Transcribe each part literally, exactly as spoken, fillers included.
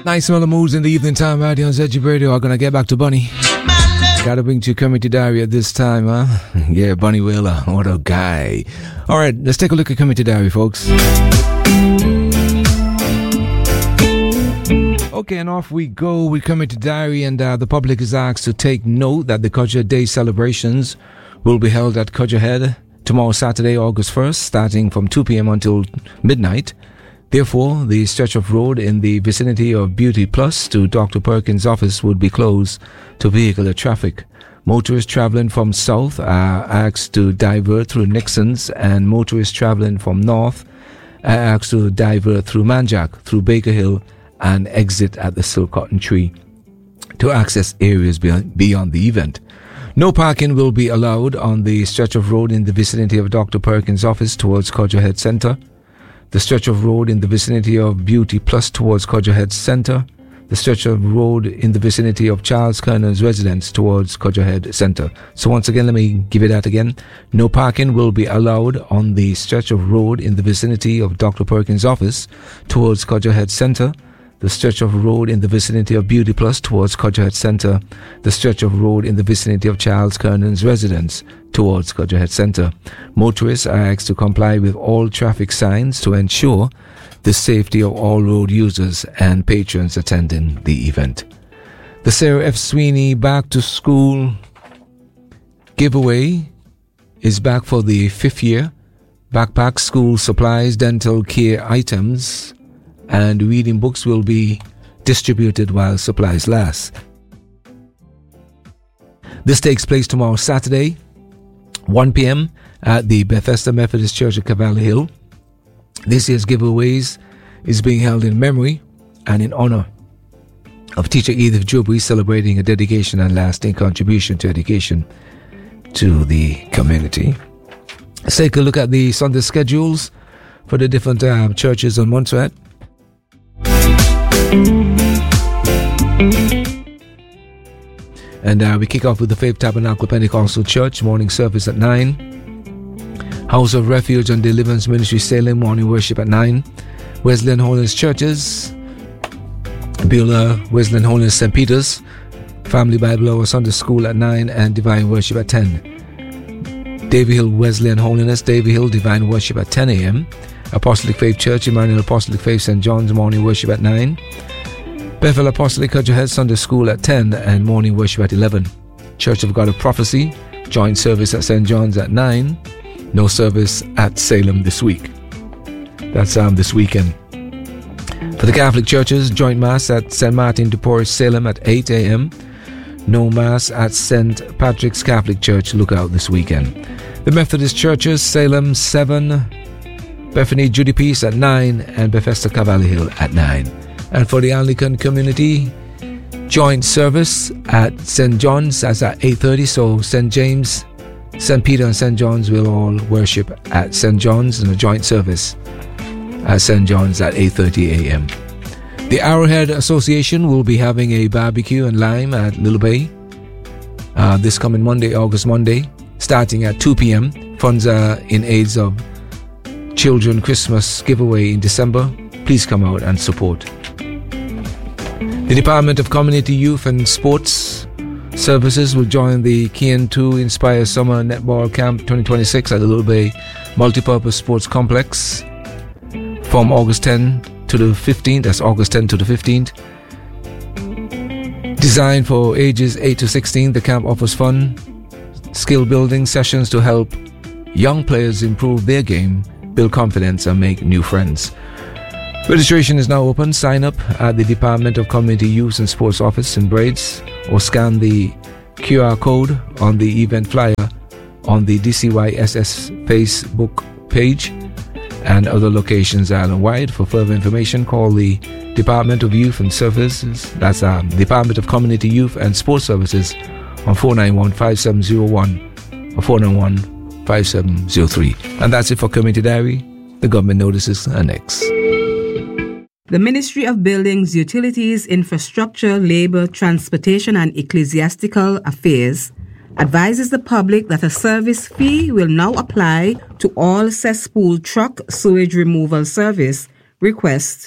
Nice mellow moods in the evening time right here on Z G Radio. I'm gonna get back to Bunny. Gotta bring to Community Diary at this time, huh? Yeah, Bunny Wailer, what a guy. Alright, let's take a look at Community Diary, folks. Okay, and off we go with Community Diary, and uh, the public is asked to take note that the Cudgeghead Day celebrations will be held at Cudgeghead tomorrow, Saturday, August first, starting from two p.m. until midnight. Therefore, the stretch of road in the vicinity of Beauty Plus to Doctor Perkins' office would be closed to vehicular traffic. Motorists traveling from south are asked to divert through Nixon's, and motorists traveling from north are asked to divert through Manjack, through Baker Hill, and exit at the Silk Cotton Tree to access areas beyond, beyond the event. No parking will be allowed on the stretch of road in the vicinity of Doctor Perkins' office towards Cudgeghead Centre, the stretch of road in the vicinity of Beauty Plus towards Cudgeghead Centre, the stretch of road in the vicinity of Charles Kernan's residence towards Cudgeghead Centre. So once again, let me give it that again. No parking will be allowed on the stretch of road in the vicinity of Doctor Perkins' office towards Cudgeghead Centre, the stretch of road in the vicinity of Beauty Plus towards Cudgeghead Centre, the stretch of road in the vicinity of Charles Kernan's residence towards Cudgeghead Centre. Motorists are asked to comply with all traffic signs to ensure the safety of all road users and patrons attending the event. The Sarah F. Sweeney Back to School giveaway is back for the fifth year. Backpacks, school supplies, dental care items, and reading books will be distributed while supplies last. This takes place tomorrow, Saturday, one p.m. at the Bethesda Methodist Church at Cavalry Hill. This year's giveaways is being held in memory and in honor of teacher Edith Joubry, celebrating a dedication and lasting contribution to education to the community. Let's take a look at the Sunday schedules for the different uh, churches on Montserrat. And uh, we kick off with the Faith Tabernacle Pentecostal Church, morning service at nine. House of Refuge and Deliverance Ministry Salem, morning worship at nine. Wesleyan Holiness Churches, Beulah Wesleyan Holiness Saint Peter's, Family Bible Hour Sunday School at nine, and Divine Worship at ten. Davy Hill Wesleyan Holiness, Davy Hill Divine Worship at ten a.m. Apostolic Faith Church, Emmanuel Apostolic Faith Saint John's, morning worship at nine. Bethel Apostolic Cudgeghead Sunday School at ten and morning worship at eleven. Church of God of Prophecy, joint service at Saint John's at nine. No service at Salem this week. That's um, this weekend. For the Catholic churches, joint mass at Saint Martin de Porres, Salem at eight a.m. No mass at Saint Patrick's Catholic Church, Lookout this weekend. The Methodist churches, Salem seven, Bethany Judy Peace at nine, and Bethesda Cavalry Hill at nine. And for the Anglican community, joint service at Saint John's, that's at eight thirty. So Saint James, Saint Peter and Saint John's will all worship at Saint John's in a joint service at Saint John's at eight thirty a.m. The Arrowhead Association will be having a barbecue and lime at Little Bay uh, this coming Monday, August Monday, starting at two p.m. Funds are in aid of Children Christmas giveaway in December. Please come out and support. The Department of Community, Youth and Sports Services will join the Kian two Inspire Summer Netball Camp twenty twenty-six at the Little Bay Multipurpose Sports Complex from August tenth to the fifteenth. That's August tenth to the fifteenth. Designed for ages eight to sixteen, the camp offers fun, skill building sessions to help young players improve their game, build confidence, and make new friends. Registration is now open. Sign up at the Department of Community Youth and Sports Office in Braids, or scan the Q R code on the event flyer on the D C Y S S Facebook page and other locations island-wide. For further information, call the Department of Youth and Services, that's uh, Department of Community Youth and Sports Services, on four nine one, five seven zero one or four nine one, five seven zero three. And that's it for Community Diary. The government notices are next. The Ministry of Buildings, Utilities, Infrastructure, Labour, Transportation and Ecclesiastical Affairs advises the public that a service fee will now apply to all cesspool truck sewage removal service requests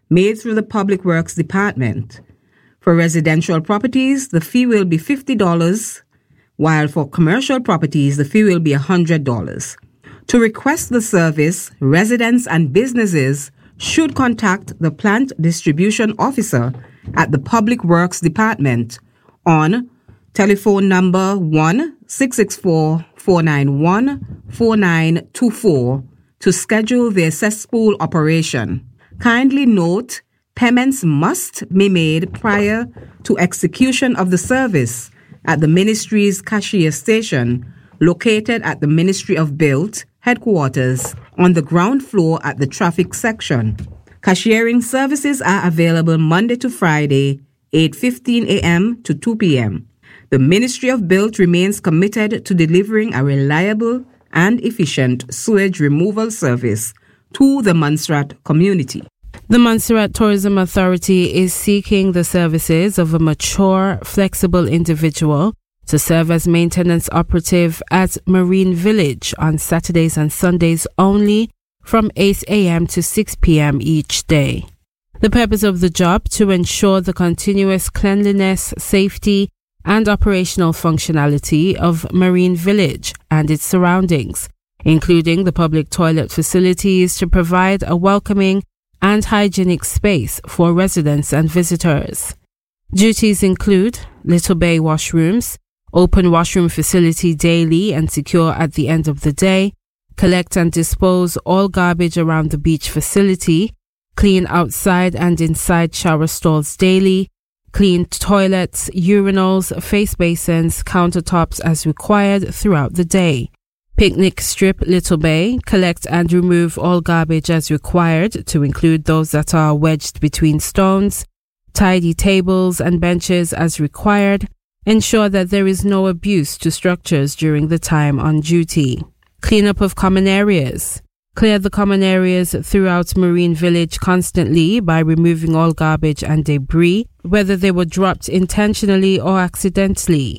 made through the Public Works Department. For residential properties, the fee will be fifty dollars, while for commercial properties, the fee will be one hundred dollars. To request the service, residents and businesses should contact the Plant Distribution Officer at the Public Works Department on telephone number one six six four, four nine one, four nine two four to schedule their cesspool operation. Kindly note, payments must be made prior to execution of the service at the Ministry's cashier station, located at the Ministry of Build headquarters on the ground floor at the traffic section. Cashiering services are available Monday to Friday, eight fifteen a.m. to two p.m. The Ministry of Build remains committed to delivering a reliable and efficient sewage removal service to the Montserrat community. The Montserrat Tourism Authority is seeking the services of a mature, flexible individual to serve as maintenance operative at Marine Village on Saturdays and Sundays only from eight a.m. to six p.m. each day. The purpose of the job to ensure the continuous cleanliness, safety, and operational functionality of Marine Village and its surroundings, including the public toilet facilities, to provide a welcoming and hygienic space for residents and visitors. Duties include Little Bay washrooms, open washroom facility daily and secure at the end of the day, collect and dispose all garbage around the beach facility, clean outside and inside shower stalls daily, clean toilets, urinals, face basins, countertops as required throughout the day. Picnic strip Little Bay, collect and remove all garbage as required, to include those that are wedged between stones, tidy tables and benches as required, ensure that there is no abuse to structures during the time on duty. Cleanup of common areas. Clear the common areas throughout Marine Village constantly by removing all garbage and debris, whether they were dropped intentionally or accidentally.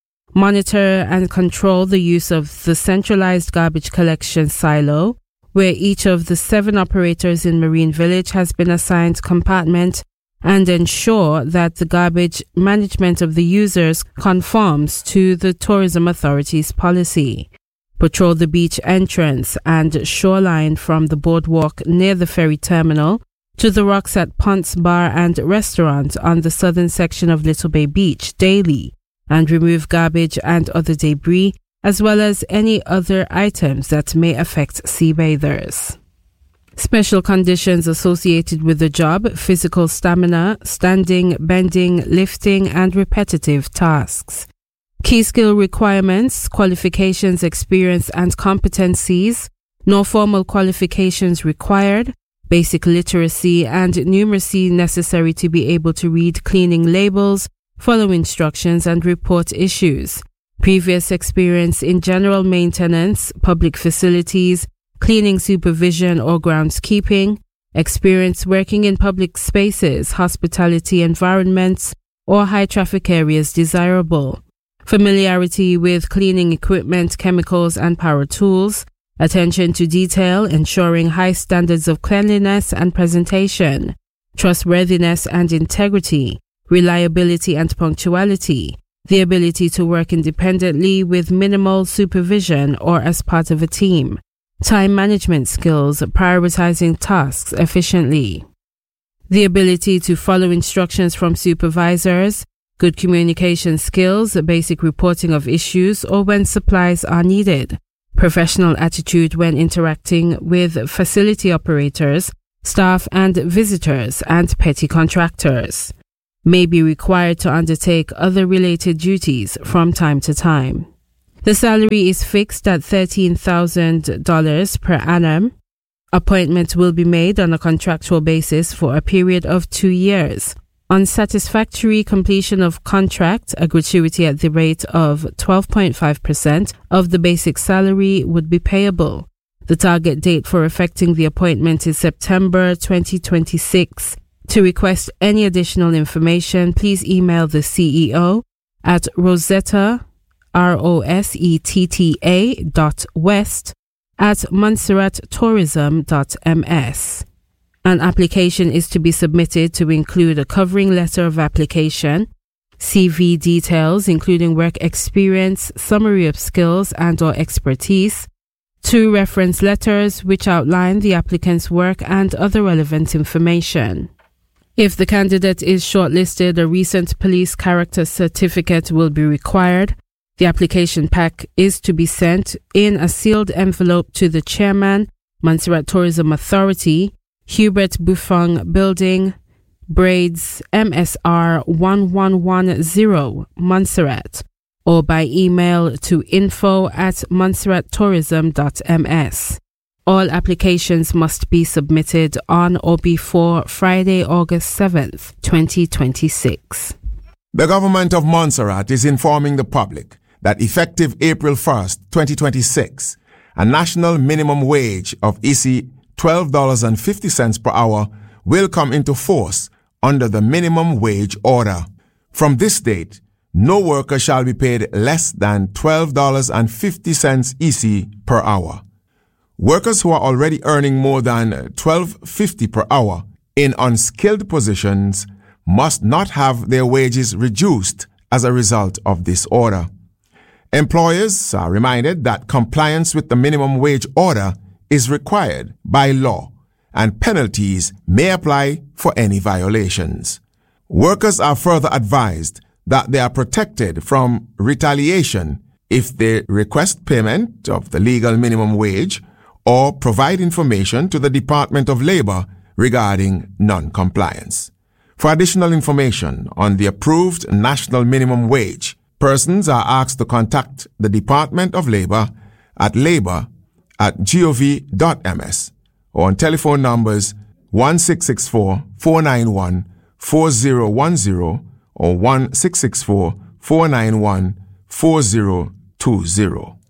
Monitor and control the use of the centralized garbage collection silo, where each of the seven operators in Marine Village has been assigned compartment, and ensure that the garbage management of the users conforms to the Tourism Authority's policy. Patrol the beach entrance and shoreline from the boardwalk near the ferry terminal to the rocks at Ponce Bar and Restaurant on the southern section of Little Bay Beach daily, and remove garbage and other debris, as well as any other items that may affect sea bathers. Special conditions associated with the job: physical stamina, standing, bending, lifting, and repetitive tasks. Key skill requirements: qualifications, experience, and competencies. No formal qualifications required. Basic literacy and numeracy necessary to be able to read cleaning labels, follow instructions, and report issues. Previous experience in general maintenance, public facilities, cleaning supervision or groundskeeping. Experience working in public spaces, hospitality environments, or high traffic areas desirable. Familiarity with cleaning equipment, chemicals, and power tools. Attention to detail, ensuring high standards of cleanliness and presentation. Trustworthiness and integrity. Reliability and punctuality. The ability to work independently with minimal supervision or as part of a team. Time management skills, prioritizing tasks efficiently. The ability to follow instructions from supervisors. Good communication skills, basic reporting of issues or when supplies are needed. Professional attitude when interacting with facility operators, staff and visitors, and petty contractors. May be required to undertake other related duties from time to time. The salary is fixed at thirteen thousand dollars per annum. Appointment will be made on a contractual basis for a period of two years. On satisfactory completion of contract, a gratuity at the rate of twelve point five percent of the basic salary would be payable. The target date for effecting the appointment is September twenty twenty-six. To request any additional information, please email the C E O at Rosetta, R O S E T T A dot west at montserrat tourism dot m s. An application is to be submitted to include a covering letter of application, C V details including work experience, summary of skills and or expertise, two reference letters which outline the applicant's work and other relevant information. If the candidate is shortlisted, a recent police character certificate will be required. The application pack is to be sent in a sealed envelope to the chairman, Montserrat Tourism Authority, Hubert Buffong Building, Braids, M S R one one one zero, Montserrat, or by email to info at montserrat tourism dot m s. All applications must be submitted on or before Friday, August seventh, twenty twenty-six. The government of Montserrat is informing the public that effective April first, twenty twenty-six, a national minimum wage of I C twelve dollars and fifty cents per hour will come into force under the minimum wage order. From this date, no worker shall be paid less than twelve dollars and fifty cents I C per hour. Workers who are already earning more than twelve dollars and fifty cents per hour in unskilled positions must not have their wages reduced as a result of this order. Employers are reminded that compliance with the minimum wage order is required by law, and penalties may apply for any violations. Workers are further advised that they are protected from retaliation if they request payment of the legal minimum wage or provide information to the Department of Labor regarding non-compliance. For additional information on the approved national minimum wage, persons are asked to contact the Department of Labor at labor at gov dot m s or on telephone numbers one six six four, four nine one, four zero one zero or one six six four, four nine one, four zero two zero.